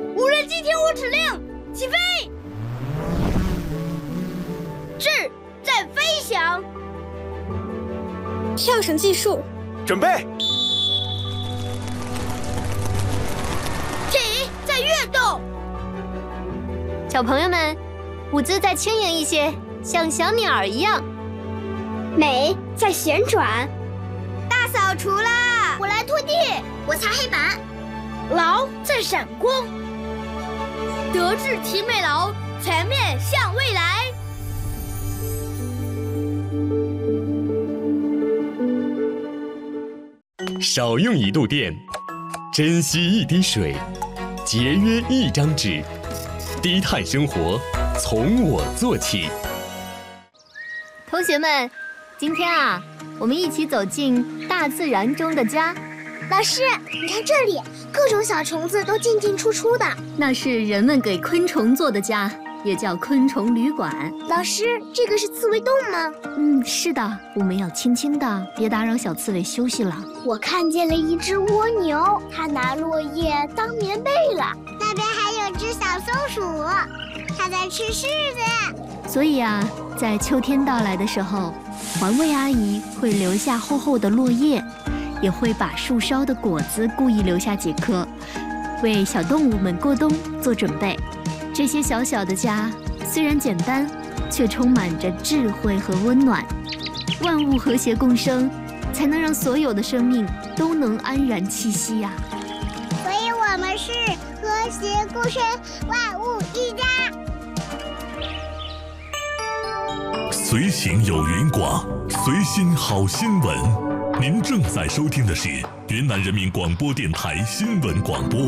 无人机听我指令，起飞！志在飞翔。 跳绳计数， 准备。 体在跃动。 小朋友们，舞姿再轻盈一些，像小鸟儿一样。 美在旋转。 大扫除啦！我来拖地，我擦黑板。劳在闪光。德智体美劳，全面向未来。 少用一度电，珍惜一滴水，节约一张纸，低碳生活从我做起。 同学们，今天啊，我们一起走进大自然中的家。 老师，你看这里，各种小虫子都进进出出的。 那是人们给昆虫做的家，也叫昆虫旅馆。 老师，这个是刺猬洞吗？ 是的，我们要轻轻的，别打扰小刺猬休息了。 我看见了一只蜗牛，它拿落叶当棉被了。 那边还有只小松鼠，它在吃柿子。 所以啊，在秋天到来的时候，环卫阿姨会留下厚厚的落叶，也会把树梢的果子故意留下几颗，为小动物们过冬做准备。这些小小的家虽然简单，却充满着智慧和温暖。万物和谐共生，才能让所有的生命都能安然栖息呀。 所以我们是和谐共生，万物一家。 随行有云广，随心好新闻。您正在收听的是云南人民广播电台新闻广播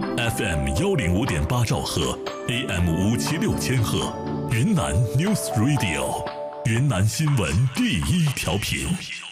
，FM105.8兆赫 ，AM576千赫，云南 News Radio， 云南新闻第一调频。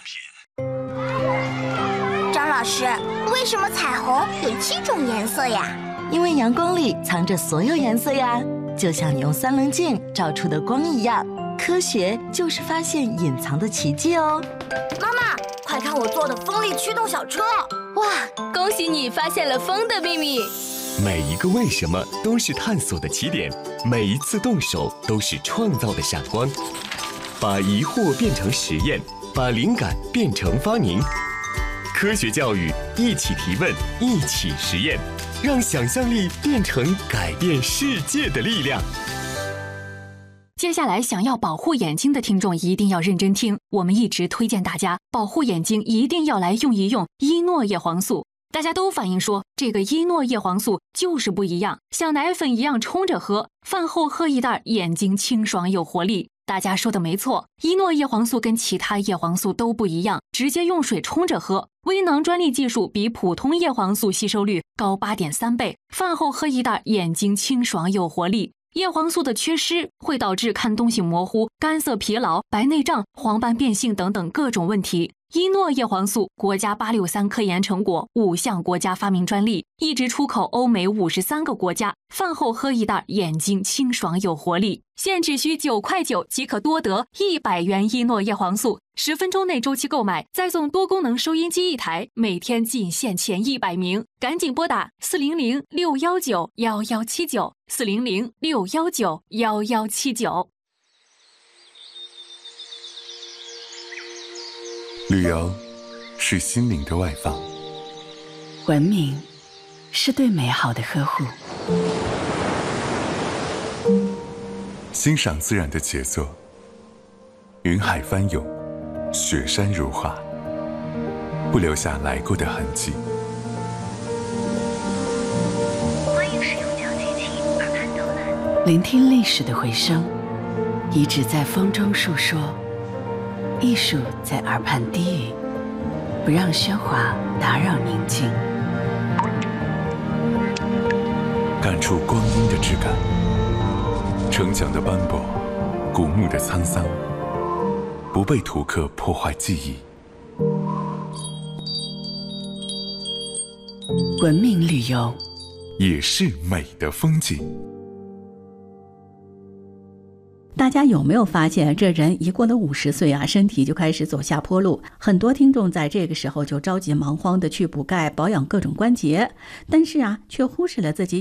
张老师，为什么彩虹有7种颜色呀？ 因为阳光里藏着所有颜色呀，就像你用3棱镜照出的光一样。科学就是发现隐藏的奇迹哦。 妈妈，快看我做的风力驱动小车！ 哇，恭喜你发现了风的秘密！ 每一个为什么都是探索的起点，每一次动手都是创造的闪光。把疑惑变成实验，把灵感变成发明。科学教育，一起提问，一起实验，让想象力变成改变世界的力量。 接下来想要保护眼睛的听众一定要认真听，我们一直推荐大家保护眼睛一定要来用一用伊诺叶黄素。大家都反映说这个伊诺叶黄素就是不一样，像奶粉一样冲着喝，饭后喝一袋，眼睛清爽有活力。大家说的没错，伊诺叶黄素跟其他叶黄素都不一样，直接用水冲着喝。微囊专利技术比普通叶黄素吸收率高8.3倍，饭后喝一袋，眼睛清爽有活力。叶黄素的缺失会导致看东西模糊、干涩疲劳、白内障、黄斑变性等等各种问题。伊诺叶黄素国家863科研成果，5项国家发明专利，一直出口欧美53个国家。饭后喝一袋，眼睛清爽有活力。现只需9.9块即可多得100元伊诺叶黄素，10分钟内周期购买，再送多功能收音机1台，每天仅限前100名，赶紧拨打400-619-1179，400-619-1179。 旅游是心灵的外放， 文明是对美好的呵护， 欣赏自然的杰作，云海翻涌，雪山如画，不留下来过的痕迹。 欢迎使用脚机器耳畔导览，聆听历史的回声，遗址在风中述说，艺术在耳畔低语，不让喧哗打扰宁静， 感触光阴的质感，城墙的斑驳，古墓的沧桑，不被图刻破坏记忆。 文明旅游也是美的风景。 大家有没有发现，这人一过了50岁啊，身体就开始走下坡路？很多听众在这个时候就着急忙慌的去补钙，保养各种关节，但是啊，却忽视了自己